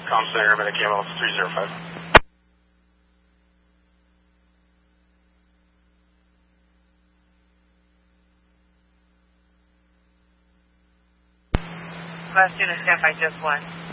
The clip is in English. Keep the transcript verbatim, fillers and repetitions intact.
Com Center, Medic A M L three zero five. Class unit stand by just one.